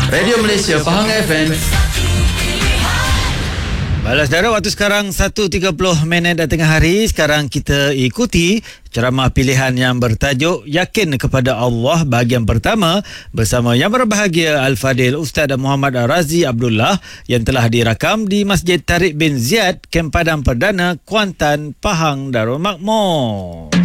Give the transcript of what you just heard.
Radio Malaysia Pahang FM. Balas saudara, waktu sekarang 1.30 tengah hari. Sekarang kita ikuti ceramah pilihan yang bertajuk Yakin kepada Allah bahagian pertama bersama yang berbahagia Al-Fadil Ustaz Muhammad Razi Abdullah yang telah dirakam di Masjid Tariq bin Ziyad, Kem Padang Perdana, Kuantan, Pahang, Darul Makmur.